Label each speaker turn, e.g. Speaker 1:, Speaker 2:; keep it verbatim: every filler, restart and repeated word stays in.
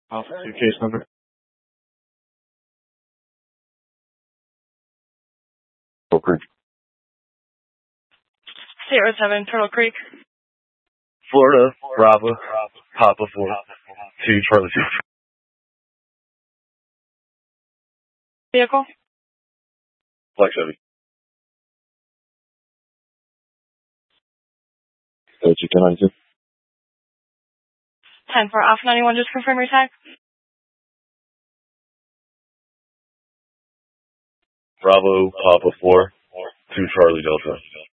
Speaker 1: Alpha two case number. Turtle Creek.
Speaker 2: zero seven Turtle Creek.
Speaker 3: Florida, Bravo, Papa four, two Charlie two.
Speaker 2: Vehicle?
Speaker 3: Black Chevy.
Speaker 1: Go to ten ninety-two.
Speaker 2: ten four Alpha ninety-one, just confirm your tag.
Speaker 3: Bravo, Papa four, two Charlie Delta.